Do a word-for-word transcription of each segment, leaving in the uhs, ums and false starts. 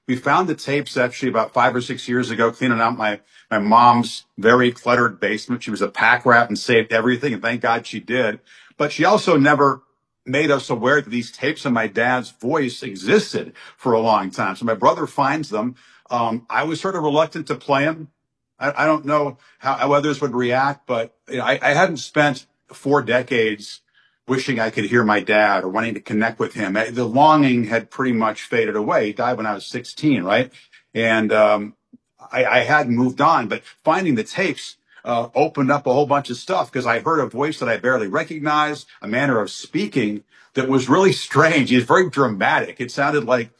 We found the tapes actually about five or six years ago, cleaning out my, my mom's very cluttered basement. She was a pack rat and saved everything, and thank God she did. But she also never made us aware that these tapes of my dad's voice existed for a long time. So my brother finds them. Um, I was sort of reluctant to play them. I, I don't know how, how others would react, but you know, I, I hadn't spent four decades wishing I could hear my dad or wanting to connect with him. The longing had pretty much faded away. He died when I was sixteen, right? And um, I, I hadn't moved on, but finding the tapes uh, opened up a whole bunch of stuff because I heard a voice that I barely recognized, a manner of speaking that was really strange. He was very dramatic. It sounded like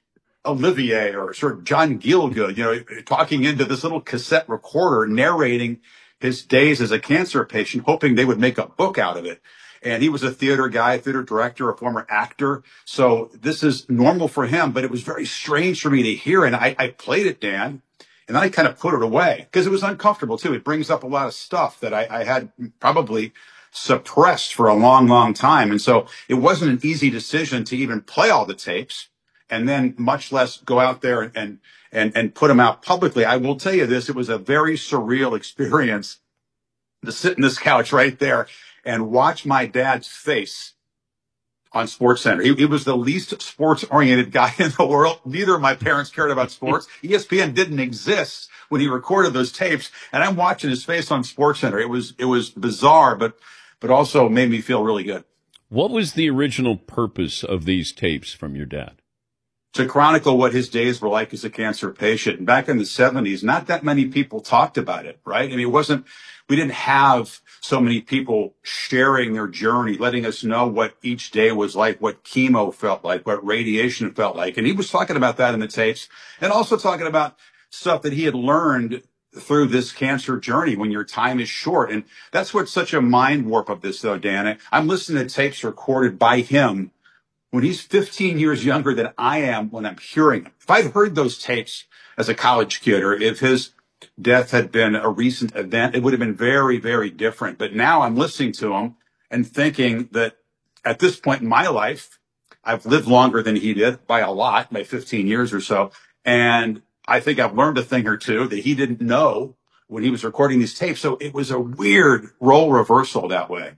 Olivier or sort of John Gielgud, you know, talking into this little cassette recorder, narrating his days as a cancer patient, hoping they would make a book out of it. And he was a theater guy, a theater director, a former actor. So this is normal for him, but it was very strange for me to hear. And I, I played it, Dan, and then I kind of put it away because it was uncomfortable too. It brings up a lot of stuff that I, I had probably suppressed for a long, long time. And so it wasn't an easy decision to even play all the tapes and then much less go out there and, and, and put them out publicly. I will tell you this, it was a very surreal experience to sit in this couch right there and watch my dad's face on SportsCenter. He, he was the least sports-oriented guy in the world. Neither of my parents cared about sports. E S P N didn't exist when he recorded those tapes, and I'm watching his face on SportsCenter. It was it was bizarre, but but also made me feel really good. What was the original purpose of these tapes from your dad? To chronicle what his days were like as a cancer patient. Back in the seventies, not that many people talked about it, right? I mean, it wasn't, we didn't have so many people sharing their journey, letting us know what each day was like, what chemo felt like, what radiation felt like. And he was talking about that in the tapes and also talking about stuff that he had learned through this cancer journey when your time is short. And that's what's such a mind warp of this, though, Dan. I'm listening to tapes recorded by him when he's fifteen years younger than I am when I'm hearing him. If I'd heard those tapes as a college kid, or if his death had been a recent event, it would have been very, very different. But now I'm listening to him and thinking that at this point in my life, I've lived longer than he did by a lot, by fifteen years or so. And I think I've learned a thing or two that he didn't know when he was recording these tapes. So it was a weird role reversal that way.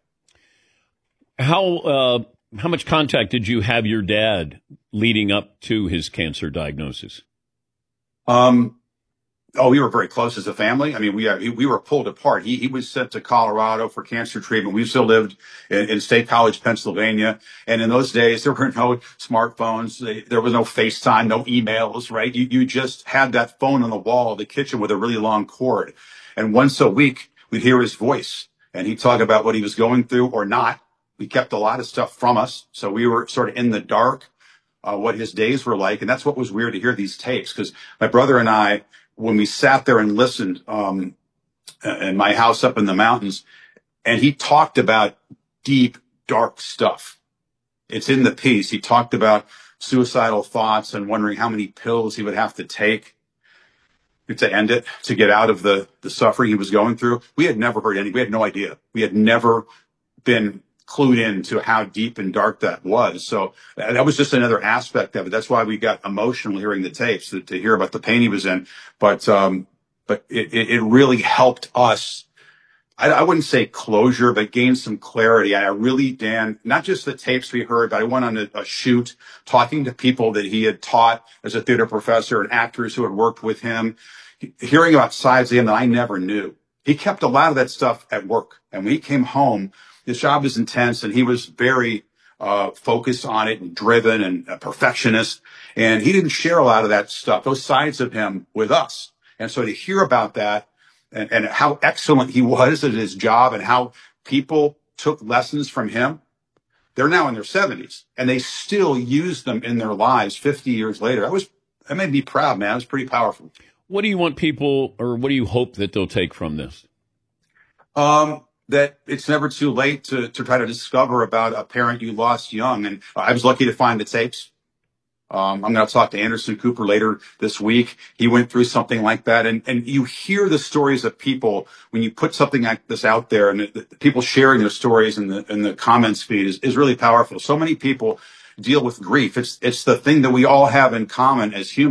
How, uh, How much contact did you have your dad leading up to his cancer diagnosis? Um, oh, we were very close as a family. I mean, we we were pulled apart. He he was sent to Colorado for cancer treatment. We still lived in, in State College, Pennsylvania. And in those days, there were no smartphones. There was no FaceTime, no emails, right? You you just had that phone on the wall of the kitchen with a really long cord. And once a week, we'd hear his voice, and he'd talk about what he was going through or not. He kept a lot of stuff from us, so we were sort of in the dark, uh, what his days were like. And that's what was weird to hear these tapes, because my brother and I, when we sat there and listened um, in my house up in the mountains, and he talked about deep, dark stuff. It's in the piece. He talked about suicidal thoughts and wondering how many pills he would have to take to end it, to get out of the, the suffering he was going through. We had never heard any. We had no idea. We had never been clued in to how deep and dark that was. So that was just another aspect of it. That's why we got emotional hearing the tapes, to, to hear about the pain he was in. But um, but it, it really helped us, I, I wouldn't say closure, but gain some clarity. I really, Dan, not just the tapes we heard, but I went on a, a shoot talking to people that he had taught as a theater professor and actors who had worked with him, hearing about sides of him that I never knew. He kept a lot of that stuff at work. And when he came home, his job was intense, and he was very uh focused on it and driven and a perfectionist. And he didn't share a lot of that stuff, those sides of him, with us. And so to hear about that and, and how excellent he was at his job and how people took lessons from him, they're now in their seventies, and they still use them in their lives fifty years later. That was, that made me proud, man. It was pretty powerful. What do you want people, or what do you hope that they'll take from this? Um, that it's never too late to, to try to discover about a parent you lost young. And I was lucky to find the tapes. Um, I'm going to talk to Anderson Cooper later this week. He went through something like that. And, and you hear the stories of people when you put something like this out there, and the, the people sharing their stories in the, in the comments feed is, is really powerful. So many people deal with grief. It's, it's the thing that we all have in common as humans.